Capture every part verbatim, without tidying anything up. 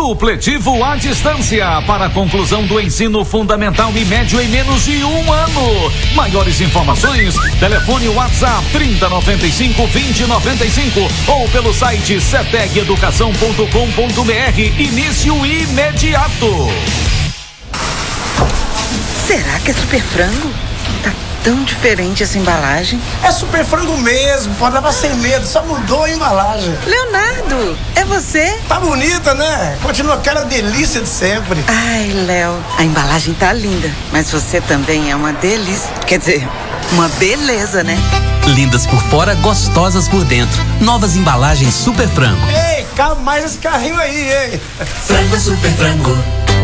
Supletivo à distância para a conclusão do ensino fundamental e médio em menos de um ano. Maiores informações, telefone WhatsApp trinta, noventa e cinco, vinte, noventa e cinco ou pelo site ceteg educação ponto com ponto br. Início imediato. Será que é Super Frango? Tá tão diferente essa embalagem. É Super Frango mesmo, pode levar sem medo, só mudou a embalagem. Leonardo, é você? Tá bonita, né? Continua aquela delícia de sempre. Ai, Léo, a embalagem tá linda, mas você também é uma delícia. Quer dizer, uma beleza, né? Lindas por fora, gostosas por dentro. Novas embalagens Super Frango. Ei, calma mais esse carrinho aí, hein? Frango Super Frango.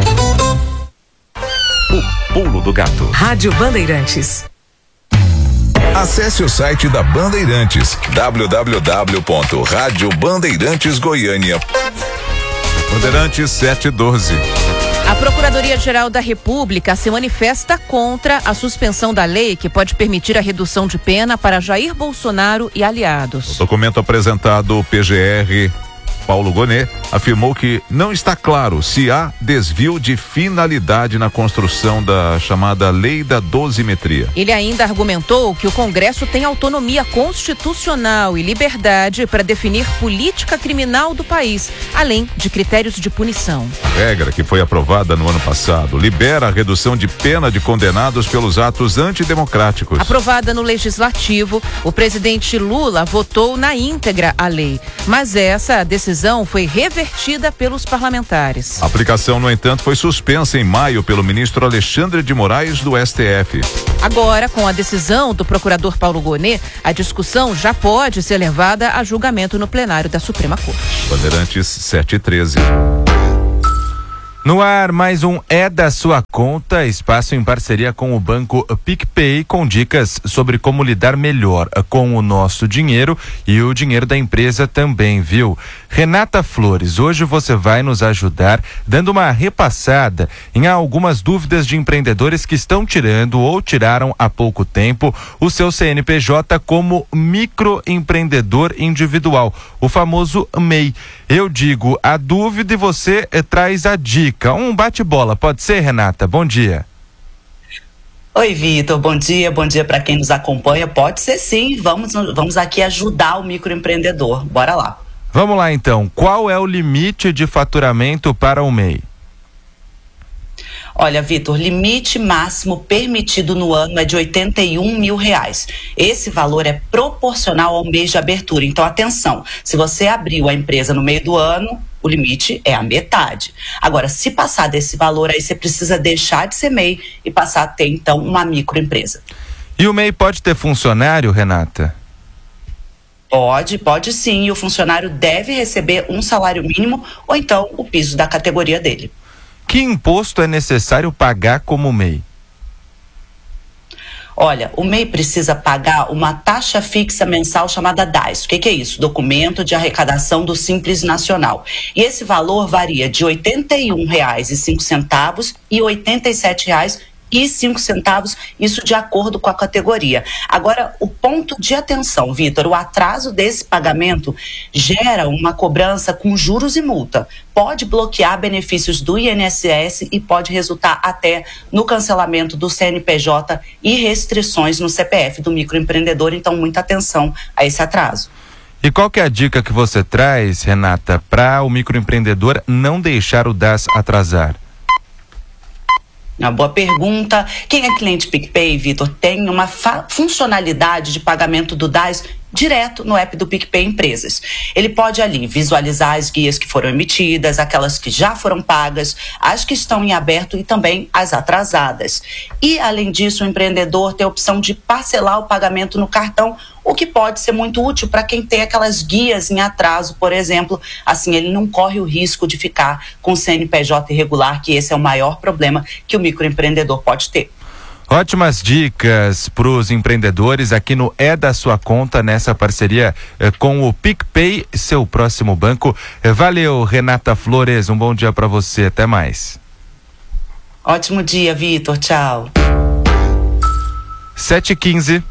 O pulo do gato. Rádio Bandeirantes. Acesse o site da Bandeirantes, w w w ponto rádio bandeirantes goiânia. Bandeirantes sete e doze. A Procuradoria-Geral da República se manifesta contra a suspensão da lei que pode permitir a redução de pena para Jair Bolsonaro e aliados. O documento apresentado P G R Paulo Gonet afirmou que não está claro se há desvio de finalidade na construção da chamada Lei da Dosimetria. Ele ainda argumentou que o Congresso tem autonomia constitucional e liberdade para definir política criminal do país, além de critérios de punição. A regra, que foi aprovada no ano passado, libera a redução de pena de condenados pelos atos antidemocráticos. Aprovada no Legislativo, o presidente Lula votou na íntegra a lei, mas essa decisão foi revertida pelos parlamentares. A aplicação, no entanto, foi suspensa em maio pelo ministro Alexandre de Moraes do S T F. Agora, com a decisão do procurador Paulo Gonet, a discussão já pode ser levada a julgamento no plenário da Suprema Corte. Bandeirantes sete e treze. No ar, mais um É da Sua Conta, espaço em parceria com o banco PicPay, com dicas sobre como lidar melhor com o nosso dinheiro e o dinheiro da empresa também, viu? Renata Flores, hoje você vai nos ajudar dando uma repassada em algumas dúvidas de empreendedores que estão tirando ou tiraram há pouco tempo o seu C N P J como microempreendedor individual, o famoso M E I. Eu digo a dúvida e você eh, traz a dica. Um bate-bola, pode ser, Renata? Bom dia. Oi, Vitor, bom dia, bom dia para quem nos acompanha. Pode ser sim, vamos, vamos aqui ajudar o microempreendedor. Bora lá. Vamos lá então, qual é o limite de faturamento para o M E I? Olha, Vitor, limite máximo permitido no ano é de oitenta e um mil reais. Esse valor é proporcional ao mês de abertura. Então, atenção, se você abriu a empresa no meio do ano, o limite é a metade. Agora, se passar desse valor, aí você precisa deixar de ser M E I e passar a ter, então, uma microempresa. E o M E I pode ter funcionário, Renata? Pode, pode sim. E o funcionário deve receber um salário mínimo ou então o piso da categoria dele. Que imposto é necessário pagar como M E I? Olha, o M E I precisa pagar uma taxa fixa mensal chamada D A S. O que, que é isso? Documento de Arrecadação do Simples Nacional. E esse valor varia de oitenta e um reais e cinco centavos e oitenta e sete reais e cinco centavos, isso de acordo com a categoria. Agora, o ponto de atenção, Vitor, o atraso desse pagamento gera uma cobrança com juros e multa. Pode bloquear benefícios do I N S S e pode resultar até no cancelamento do C N P J e restrições no C P F do microempreendedor. Então, muita atenção a esse atraso. E qual que é a dica que você traz, Renata, para o microempreendedor não deixar o D A S atrasar? Uma boa pergunta. Quem é cliente PicPay, Vitor, tem uma funcionalidade de pagamento do D A S direto no app do PicPay Empresas. Ele pode ali visualizar as guias que foram emitidas, aquelas que já foram pagas, as que estão em aberto e também as atrasadas. E, além disso, o empreendedor tem a opção de parcelar o pagamento no cartão, o que pode ser muito útil para quem tem aquelas guias em atraso, por exemplo. Assim, ele não corre o risco de ficar com C N P J irregular, que esse é o maior problema que o microempreendedor pode ter. Ótimas dicas para os empreendedores aqui no É da Sua Conta, nessa parceria eh, com o PicPay, seu próximo banco. Eh, valeu, Renata Flores, um bom dia para você, até mais. Ótimo dia, Vitor, tchau. sete e quinze.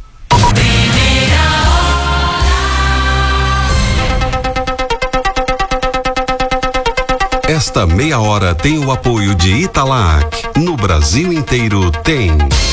Esta meia hora tem o apoio de Italac. No Brasil inteiro tem.